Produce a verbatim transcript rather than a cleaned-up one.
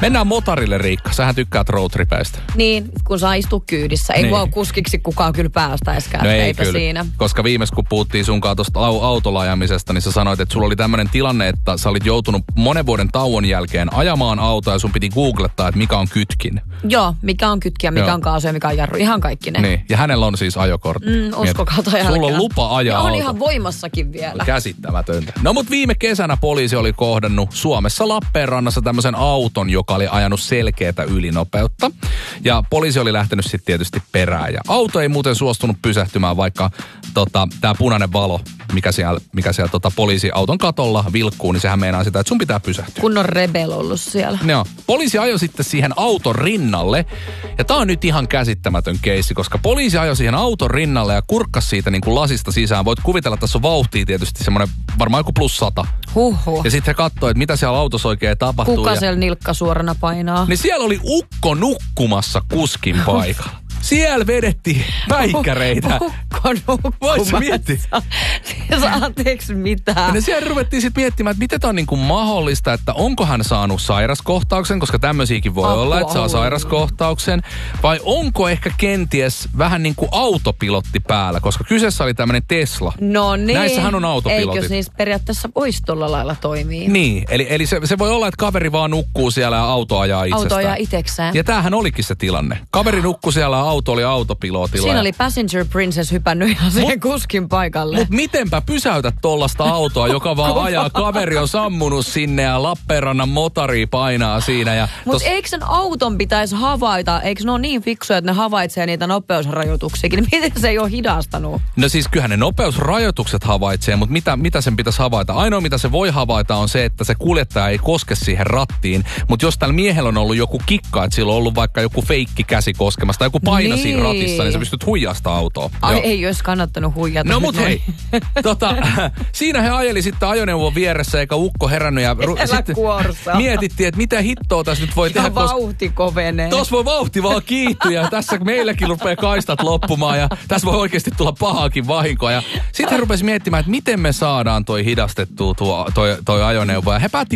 Mennään motarille, Riikka. Sähän tykkäät roadtripeistä. Niin, kun saa istua kyydissä. Ei niin. Mua kuskiksi kukaan kyllä päästäiskään. No ei eipä kyllä. Siinä. Koska viimeis kun puhuttiin sunkaan tuosta autolla ajamisesta, niin sä sanoit, että sulla oli tämmöinen tilanne, että sä olit joutunut monen vuoden tauon jälkeen ajamaan autoa ja sun piti googlettaa, että mikä on kytkin. Joo, mikä on kytkiä, mikä Joo. on kaasu ja mikä on jarru. Ihan kaikki ne. Niin, ja hänellä on siis ajokortti. Mm, uskokaa toi Sulla on lupa ajaa on auto. ihan voimassakin vielä. Käsittämätöntä. No mut viime kesänä poliisi oli kohdannut Suomessa Lappeenrannassa tämmöisen auton, joka oli ajanut selkeätä ylinopeutta. Ja poliisi oli lähtenyt sitten tietysti perään. Ja auto ei muuten suostunut pysähtymään, vaikka tota, tää punainen valo, mikä siellä, mikä siellä tota, poliisiauton katolla vilkkuu, niin sehän meinaa sitä, että sun pitää pysähtyä. Kun on rebel ollut siellä. Joo. Poliisi ajoi sitten siihen auton rinnalle. Ja tää on nyt ihan käsittämätön keissi, koska poliisi ajoi siihen auton rinnalle ja kurkkasi siitä niin kuin lasista sisään. Voit kuvitella, että tässä on vauhtia tietysti semmoinen varmaan joku plus sata. Huhhuh. Ja sitten he katsoi, että mitä siellä autossa oikein tapahtuu. Kuka ja... siellä nilkka suorana painaa? Niin siellä oli ukko nukkumassa kuskin paikalla. Siellä vedettiin päikkäreitä. Ukko nukkumassa. Voit sä miettiä? Siis anteeksi mitään. Ja siellä ruvettiin sitten miettimään, että miten tämä on niinku mahdollista, että onko hän saanut sairaskohtauksen, koska tämmöisiäkin voi Apua olla, että saa sairaskohtauksen. Vai onko ehkä kenties vähän niin kuin autopilotti päällä, koska kyseessä oli tämmöinen Tesla. No niin. Näissähän on autopilotit. Eikö siis periaatteessa voisi tuolla lailla toimii? Niin, eli, eli se, se voi olla, että kaveri vaan nukkuu siellä ja auto ajaa itsestään. Auto ajaa itsekseen. Ja tämähän olikin se tilanne. Kaveri nukkui siellä ja auto oli autopilotilla. Siinä oli Passenger Princess hypännyt ihan siihen mut, kuskin paikalle. Mutta mitenpä pysäytät tollasta autoa, joka vaan ajaa. Kaveri on sammunut sinne ja Lappeenrannan motari painaa siinä. Ja Mutta tos... eikö sen auton pitäisi havaita, eikö ne ole niin fiksuja, että ne havaitsee niitä nopeusrajoituksiakin, niin miten se ei ole hidastanut? No siis kyllähän ne nopeusrajoitukset havaitsee, mutta mitä, mitä sen pitäisi havaita? Ainoa mitä se voi havaita on se, että se kuljettaja ei koske siihen rattiin, mutta jos tällä miehellä on ollut joku kikka, että sillä on ollut vaikka joku feikki käsi koskemassa tai joku paino niin. siinä ratissa, niin sä pystyt huijasta autoa. Ai Joo. ei olisi kannattanut huijata. No mut hei, tota, siinä he ajeli sitten ajoneuvon vieressä eikä ukko herännyt ja ru- sitten mietittiin, että mitä hittoa tässä nyt voi ja tehdä. Ja vauhti kovenee. Tuossa voi vauhti vaan kiihtyä ja tässä meilläkin rupeaa kaistat loppumaan ja tässä voi oikeasti tulla pahaakin vahinkoa. Ja sitten he rupesi miettimään, että miten me saadaan toi hidastettua tuo, toi, toi ajoneuvo ja he päätti